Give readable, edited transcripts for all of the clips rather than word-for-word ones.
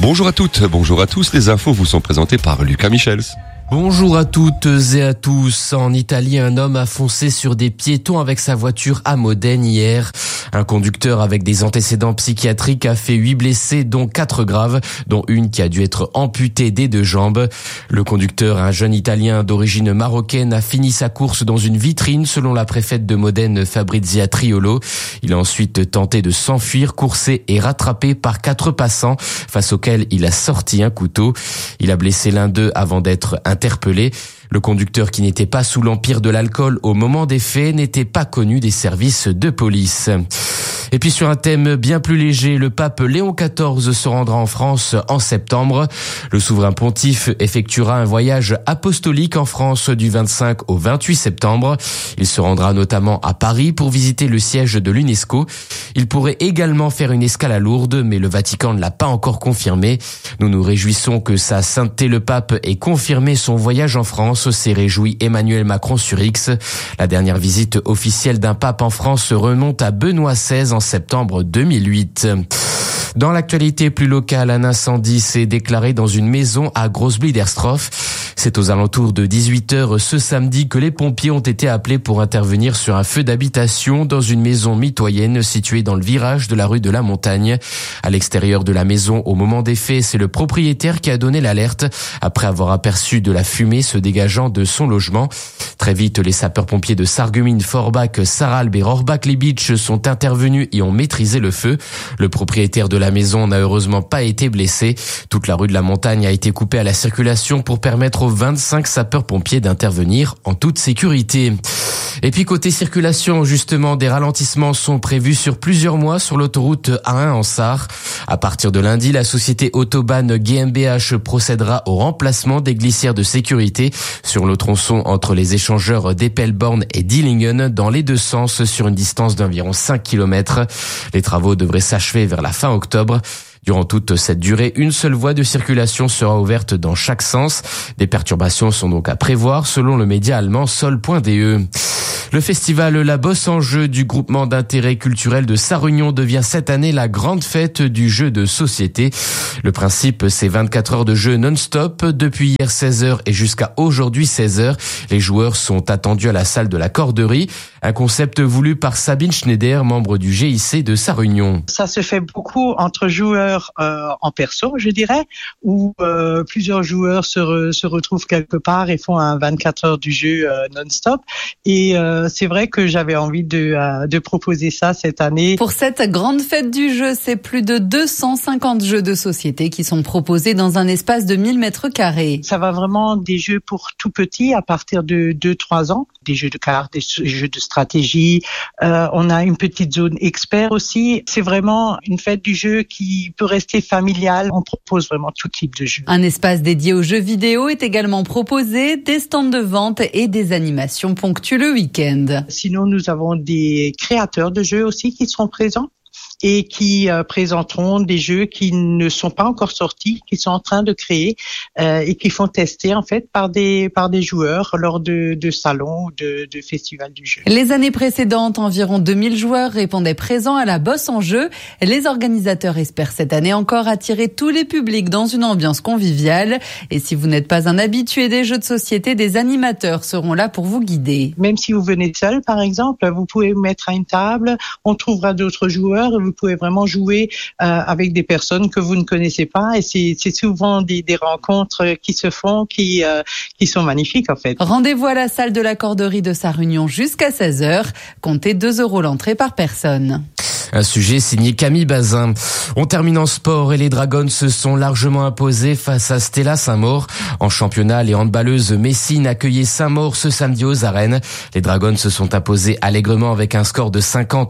Bonjour à toutes, bonjour à tous. Les infos vous sont présentées par Lucas Michels. Bonjour à toutes et à tous. En Italie, un homme a foncé sur des piétons avec sa voiture à Modène hier. Un conducteur avec des antécédents psychiatriques a fait 8 blessés, dont 4 graves, dont une qui a dû être amputée des 2 jambes. Le conducteur, un jeune Italien d'origine marocaine, a fini sa course dans une vitrine, selon la préfète de Modène, Fabrizia Triolo. Il a ensuite tenté de s'enfuir, coursé et rattrapé par 4 passants, face auxquels il a sorti un couteau. Il a blessé l'un d'eux avant d'être interpellé. Le conducteur, qui n'était pas sous l'empire de l'alcool au moment des faits, n'était pas connu des services de police. Et puis sur un thème bien plus léger, le pape Léon XIV se rendra en France en septembre. Le souverain pontife effectuera un voyage apostolique en France du 25 au 28 septembre. Il se rendra notamment à Paris pour visiter le siège de l'UNESCO. Il pourrait également faire une escale à Lourdes, mais le Vatican ne l'a pas encore confirmé. Nous nous réjouissons que sa sainteté le pape ait confirmé son voyage en France, s'est réjoui Emmanuel Macron sur X. La dernière visite officielle d'un pape en France remonte à Benoît XVI en septembre 2008. Dans l'actualité plus locale, un incendie s'est déclaré dans une maison à Großbliedersdorf. C'est aux alentours de 18h ce samedi que les pompiers ont été appelés pour intervenir sur un feu d'habitation dans une maison mitoyenne située dans le virage de la rue de la Montagne. À l'extérieur de la maison, au moment des faits, c'est le propriétaire qui a donné l'alerte après avoir aperçu de la fumée se dégageant de son logement. Très vite, les sapeurs-pompiers de Sarreguemines, Forbach, Sarralbe et Rohrbach-les-Bitches sont intervenus et ont maîtrisé le feu. Le propriétaire de la maison n'a heureusement pas été blessé. Toute la rue de la Montagne a été coupée à la circulation pour permettre aux 25 sapeurs-pompiers d'intervenir en toute sécurité. Et puis côté circulation, justement, des ralentissements sont prévus sur plusieurs mois sur l'autoroute A1 en Sarre. À partir de lundi, la société Autobahn GmbH procédera au remplacement des glissières de sécurité sur le tronçon entre les échangeurs d'Eppelborn et Dillingen dans les 2 sens sur une distance d'environ 5 km. Les travaux devraient s'achever vers la fin octobre. Durant toute cette durée, une seule voie de circulation sera ouverte dans chaque sens. Des perturbations sont donc à prévoir selon le média allemand Sol.de. Le festival La Bosse en Jeu du groupement d'intérêt culturel de Sarre-Union devient cette année la grande fête du jeu de société. Le principe, c'est 24 heures de jeu non-stop. Depuis hier 16h et jusqu'à aujourd'hui 16h, les joueurs sont attendus à la salle de la Corderie. Un concept voulu par Sabine Schneider, membre du GIC de Sarre-Union. Ça se fait beaucoup entre joueurs en perso, je dirais, où plusieurs joueurs se retrouvent quelque part et font un 24 heures du jeu non-stop. Et c'est vrai que j'avais envie de proposer ça cette année. Pour cette grande fête du jeu, c'est plus de 250 jeux de société qui sont proposés dans un espace de 1000 mètres carrés. Ça va vraiment des jeux pour tout petits à partir de 2-3 ans. Des jeux de cartes, des jeux de stratégie. On a une petite zone expert aussi. C'est vraiment une fête du jeu qui peut rester familiale. On propose vraiment tout type de jeux. Un espace dédié aux jeux vidéo est également proposé. Des stands de vente et des animations ponctuent le week-end. Sinon, nous avons des créateurs de jeux aussi qui seront présents et qui présenteront des jeux qui ne sont pas encore sortis, qui sont en train de créer et qui font tester en fait par des joueurs lors de salons ou de festivals du jeu. Les années précédentes, environ 2000 joueurs répondaient présents à la Bosse en Jeu. Les organisateurs espèrent cette année encore attirer tous les publics dans une ambiance conviviale. Et si vous n'êtes pas un habitué des jeux de société, des animateurs seront là pour vous guider. Même si vous venez seul, par exemple, vous pouvez vous mettre à une table, on trouvera d'autres joueurs. Vous pouvez vraiment jouer avec des personnes que vous ne connaissez pas et c'est souvent des rencontres qui se font qui sont magnifiques en fait. Rendez-vous à la salle de la Corderie de Sarre-Union jusqu'à 16h. Comptez 2 € l'entrée par personne. Un sujet signé Camille Bazin. On termine en sport et les Dragons se sont largement imposés face à Stella Saint-Maur. En championnat, les handballeuses Messine accueillaient Saint-Maur ce samedi aux arènes. Les Dragons se sont imposés allègrement avec un score de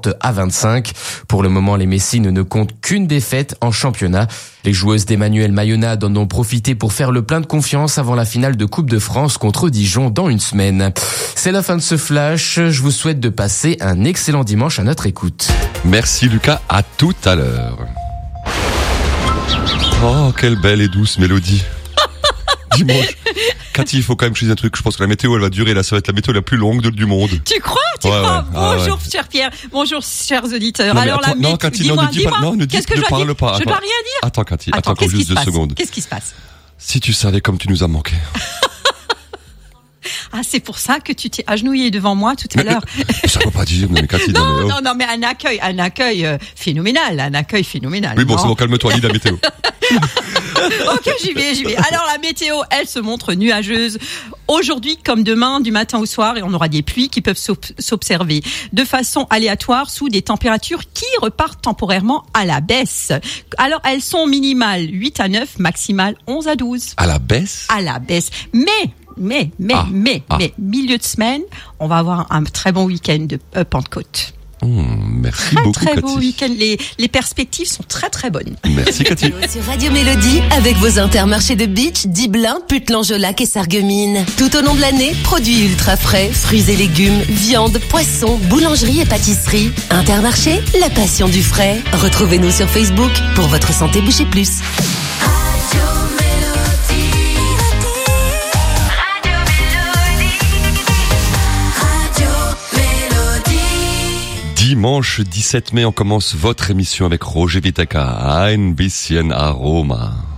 50-25. Pour le moment, les Messines ne comptent qu'une défaite en championnat. Les joueuses d'Emmanuel Mayonnade en ont profité pour faire le plein de confiance avant la finale de Coupe de France contre Dijon dans une semaine. C'est la fin de ce flash. Je vous souhaite de passer un excellent dimanche à notre écoute. Merci Lucas, à tout à l'heure. Oh, quelle belle et douce mélodie. Dimanche. Cathy, il faut quand même que je dise un truc. Je pense que la météo, elle va durer. Là, ça va être la météo la plus longue du monde. Tu crois? Bonjour, cher Pierre. Bonjour, chers auditeurs. Non, alors, attends, non, Cathy, dis-moi, qu'est-ce que je ne parle pas. Je dois rien dire. Attends, Cathy. Attends, juste 2 secondes. Qu'est-ce qui se passe? Si tu savais comme tu nous as manqué. Ah, c'est pour ça que tu t'es agenouillé devant moi tout à l'heure. Ça ne veut pas dire, mais Cathy. Non, mais un accueil phénoménal, Oui, bon, c'est bon, calme-toi, lis la météo. Ok, j'y vais. Alors, la météo, elle se montre nuageuse. Aujourd'hui, comme demain, du matin au soir, et on aura des pluies qui peuvent s'observer de façon aléatoire sous des températures qui repartent temporairement à la baisse. Alors, elles sont minimales 8 à 9, maximales 11 à 12. À la baisse? À la baisse. Mais, milieu de semaine, on va avoir un très bon week-end de Pentecôte. Merci beaucoup, Cathy. Très beau week-end. Les perspectives sont très très bonnes. Merci, Cathy. Sur Radio Mélodie, avec vos intermarchés de Beach, Diblin, Putlan-Jolac et Sarreguemines. Tout au long de l'année, produits ultra frais, fruits et légumes, viande, poissons, boulangerie et pâtisserie. Intermarché, la passion du frais. Retrouvez-nous sur Facebook pour votre santé boucher plus. Dimanche 17 mai, on commence votre émission avec Roger Vitaka, Ein bisschen Aroma.